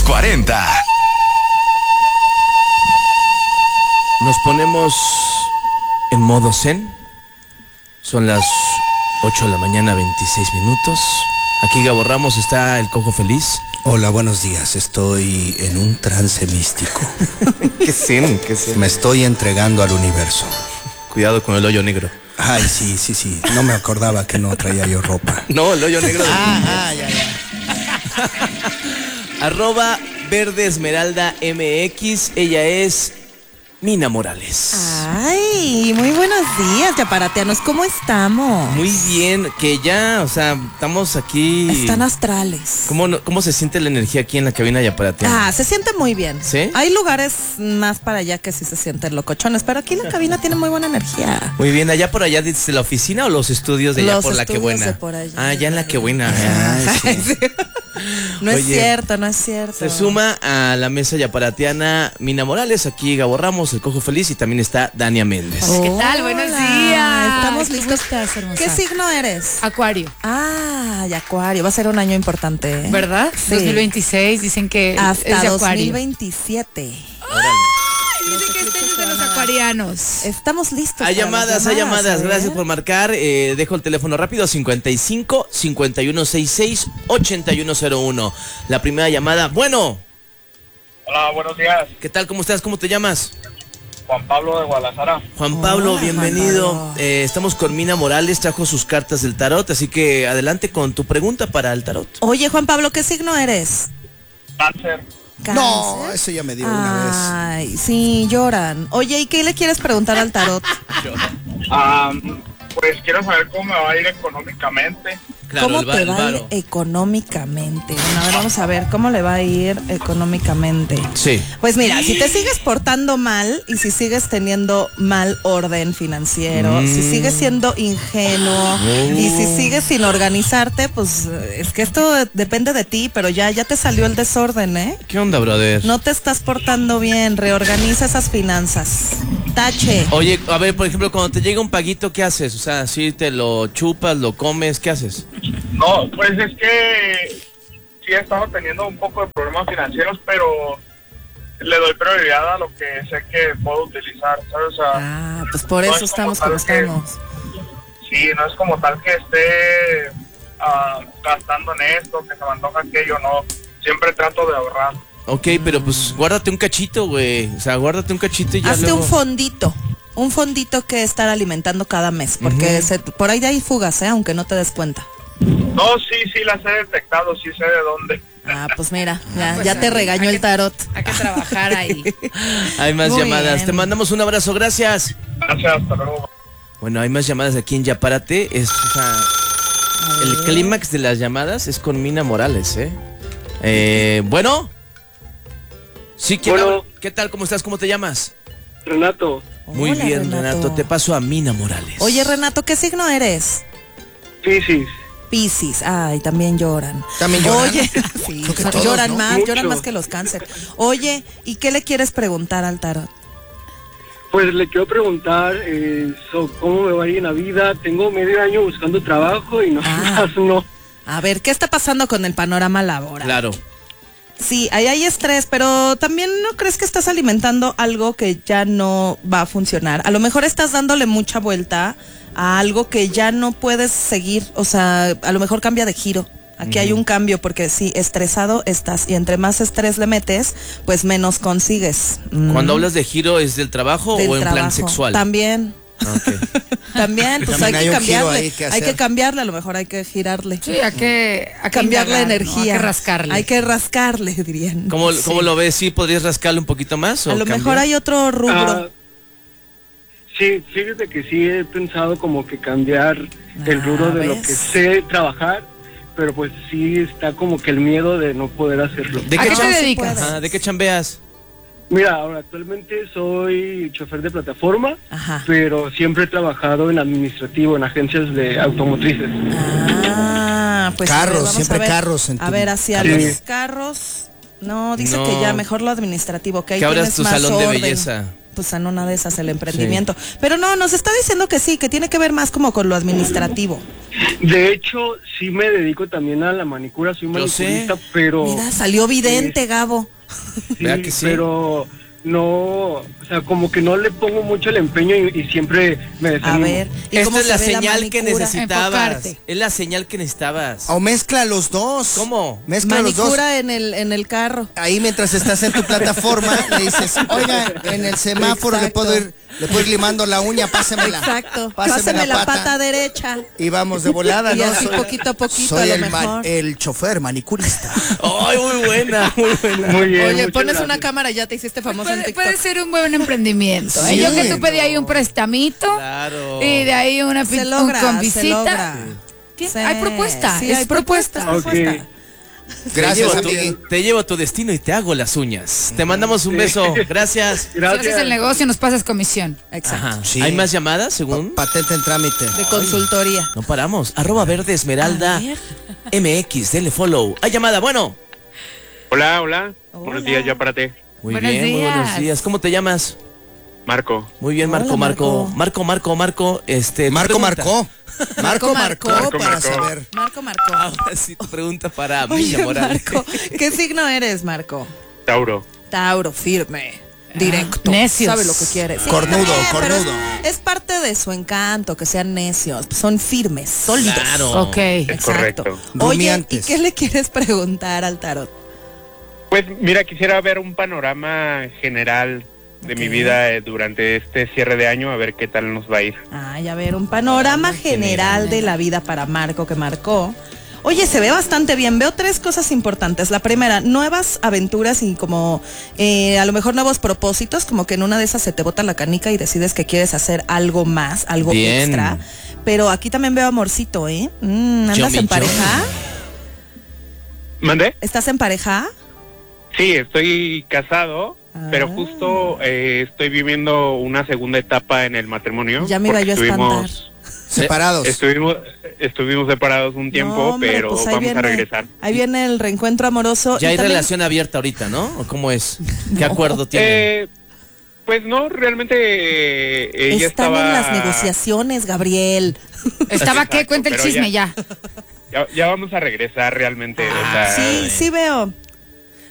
40. Nos ponemos en modo zen. Son las 8 de la mañana, 26 minutos. Aquí Gabo Ramos, está el Cojo Feliz. Hola, buenos días. Estoy en un trance místico. ¿Qué zen? ¿Qué zen? Me estoy entregando al universo. Cuidado con el hoyo negro. Ay, sí. No me acordaba que no traía yo ropa. No, el hoyo negro. Ya. Arroba Verde Esmeralda MX. Ella es Mina Morales. Ay, muy buenos días, yaparateanos. ¿Cómo estamos? Muy bien, que ya, o sea, estamos aquí. Están astrales. ¿Cómo se siente la energía aquí en la cabina yaparateana? Se siente muy bien. ¿Sí? Hay lugares más para allá que sí se sienten locochones, pero aquí la cabina tiene muy buena energía. Muy bien, allá por allá dice la oficina o los estudios de allá Los por la estudios Quebuena. de por allá. Ah, ya en la Quebuena. Ay, sí. No es Oye, cierto, no es cierto. Se suma a la mesa yaparateana Mina Morales, aquí Gabo Ramos, el Cojo Feliz, y también está Dania Méndez. ¿Qué tal? Buenos días. Estamos ¿Cómo listos. estás, hermosa? ¿Qué signo eres? Acuario. Ay, Acuario. Va a ser un año importante, ¿eh? ¿Verdad? Sí. 2026 dicen que es Hasta de Acuario. 2027. Dicen que este es de los acuarianos. Estamos listos. Hay para las llamadas. ¿eh? Gracias por marcar. Dejo el teléfono rápido: 55 5166 8101. La primera llamada. Bueno. Hola, buenos días. ¿Qué tal? ¿Cómo estás? ¿Cómo te llamas? Juan Pablo de Guadalajara. Juan Pablo, Hola, bienvenido. Juan Pablo. Estamos con Mina Morales, trajo sus cartas del tarot, así que adelante con tu pregunta para el tarot. Oye, Juan Pablo, ¿qué signo eres? Cáncer. No, ¿Cáncer? eso ya me dio una Ay, sí, lloran. Oye, ¿y qué le quieres preguntar al tarot? Pues quiero saber cómo me va a ir económicamente. Claro, ¿Cómo te el va a ir varo. económicamente? Bueno, a ver, vamos a ver cómo le va a ir económicamente. Sí. Pues mira, si te sigues portando mal y si sigues teniendo mal orden financiero, si sigues siendo ingenuo y si sigues sin organizarte, pues es que esto depende de ti, pero ya te salió el desorden, ¿eh? ¿Qué onda, brother? No te estás portando bien, reorganiza esas finanzas. Tache. Oye, a ver, por ejemplo, cuando te llega un paguito, ¿qué haces? O sea, si te lo chupas, lo comes, ¿qué haces? No, pues es que sí he estado teniendo un poco de problemas financieros, pero le doy prioridad a lo que sé que puedo utilizar, ¿sabes? O sea, Pues por no eso es como estamos como tal que- estamos. sí, no es como tal que esté gastando en esto, que se me antoja aquello, no. Siempre trato de ahorrar. Ok, pero pues guárdate un cachito, güey. O sea, guárdate un cachito y ya Hazte luego... un fondito que estar alimentando cada mes, porque por ahí hay fugas, aunque no te des cuenta. No, sí las he detectado, sí sé de dónde. Pues mira, ya Pues te regañó hay el que- tarot. Hay que trabajar ahí. Hay más Muy llamadas. bien. Te mandamos un abrazo, gracias. Gracias, hasta luego. Bueno, hay más llamadas aquí en Yapárate. O sea, el clímax de las llamadas es con Mina Morales, ¿eh? Bueno. Sí, ¿quién Bueno. habla? ¿Qué tal? ¿Cómo estás? ¿Cómo te llamas? Renato, Muy Hola, bien, Renato. Te paso a Mina Morales. Oye, Renato, ¿qué signo eres? Piscis. Piscis. Ay, también lloran. ¿También lloran? Oye, sí, Creo que todos, lloran ¿no? más, lloran Mucho. más que los cáncer. Oye, ¿y qué le quieres preguntar al tarot? Pues le quiero preguntar cómo me va a ir en la vida. Tengo medio año buscando trabajo y no, no. A ver, ¿qué está pasando con el panorama laboral? Claro. Sí, ahí hay estrés, pero también no crees que estás alimentando algo que ya no va a funcionar. A lo mejor estás dándole mucha vuelta a algo que ya no puedes seguir, o sea, a lo mejor cambia de giro. Aquí hay un cambio porque sí, estresado estás y entre más estrés le metes, pues menos consigues. Cuando hablas de giro, ¿es del trabajo Del o en plan trabajo. sexual? También. Ok. También, pues También hay hay que un giro cambiarle. ahí que Hay hacer. que cambiarle, a lo mejor hay que girarle. Sí, hay que Cambiar la indagar, ¿no? energía. Hay que rascarle. Hay que rascarle, dirían. ¿Cómo Sí. lo ves? ¿Sí podrías rascarle un poquito más? O A lo cambiar? mejor hay otro rubro. Sí, fíjate que sí he pensado como que cambiar el rubro de lo ¿ves? que sé trabajar, pero pues sí está como que el miedo de no poder hacerlo. ¿De ¿A qué qué te cham- dedicas? Ajá, ¿de qué chambeas? Mira, ahora actualmente soy chofer de plataforma, Ajá. pero siempre he trabajado en administrativo, en agencias de automotrices. Pues Carros, a ver, vamos siempre a ver. carros en A tu- ver, hacia Sí. los carros. No, dice No. que ya mejor lo administrativo, que ahí Que abras tienes tu más salón de orden. belleza. Pues en una de esas el emprendimiento. Pero no, nos está diciendo que sí, que tiene que ver más como con lo administrativo. De hecho, sí me dedico también a la manicura, soy Yo sé. manicurista, pero... Mira, salió vidente, Gabo. ¿Verdad que sí? Pero no, o sea, como que no le pongo mucho el empeño y siempre me A desanimo. ver, ¿y cómo Esta es se la ve señal que manicura? necesitabas. Enfocarte. Es la señal que necesitabas. O mezcla los dos. ¿Cómo? Mezcla los dos. Manicura en el carro. Ahí mientras estás en tu plataforma, le dices, oiga, en el semáforo le puedo ir limando la uña, pásemela. Exacto. Páseme Pásame la pata derecha. Y vamos de volada, Y ¿no? así poquito a poquito, soy a lo mejor. el chofer manicurista. ¡Ay, muy buena, muy buena! Muy bien, Oye, muchas pones gracias. una cámara, ya te hiciste famoso en TikTok. Puede ser un buen emprendimiento. Sí. Yo que tú pedí ahí un prestamito Claro. y de ahí una Se logra, con se visita. logra. ¿Qué? Sí, Hay propuesta. sí, es hay propuesta. Ok. Gracias, te amigui. te llevo a tu destino y te hago las uñas. Te mandamos un beso. Gracias. Si haces Gracias. el negocio, nos pasas comisión. Exacto. Ajá. Sí. ¿Hay más llamadas, según? Patente en trámite. De consultoría. No paramos. @verde esmeralda A ver. MX. Denle follow. Hay llamada. Bueno. Hola, hola. Hola. Buenos días, ya párate. Muy Buenos bien, muy buenos días. días. ¿Cómo te llamas? Marco. Muy bien, Hola, Marco. Marco. Marco. Tu Marco pregunta. marcó para marcó. saber. Marco. Ahora sí, tu pregunta para Oye, Milla Morales. Marco, ¿qué signo eres, Marco? Tauro. Tauro, firme, directo. necios. Sabe lo que quiere. Sí, Cornudo, está bien, pero cornudo. Es parte de su encanto, que sean necios. Son firmes, sólidos. Claro. Ok. Es correcto. Oye, ¿y Rumiantes. qué le quieres preguntar al tarot? Pues mira, quisiera ver un panorama general de mi vida durante este cierre de año, a ver qué tal nos va a ir. Ay, a ver, un panorama general de la vida para Marco que marcó. Oye, se ve bastante bien. Veo 3 cosas importantes. La primera, nuevas aventuras y como a lo mejor nuevos propósitos, como que en una de esas se te bota la canica y decides que quieres hacer algo más, algo Bien. extra. Pero aquí también veo amorcito, ¿eh? ¿Andas Yomi, en pareja? ¿Mandé? ¿Estás en pareja? Sí, estoy casado, pero justo estoy viviendo una segunda etapa en el matrimonio. Ya me iba porque yo a espantar. Separados. Estuvimos separados un tiempo, No, hombre, pero pues ahí vamos viene, a regresar. Ahí viene el reencuentro amoroso. Ya y hay también- relación abierta ahorita, ¿no? ¿O cómo es? ¿Qué acuerdo tienen? Pues no, realmente ella Están estaba... en las negociaciones, Gabriel. Estaba Exacto, que cuenta el pero chisme ya. Ya vamos a regresar realmente. o sea, Sí, sí veo.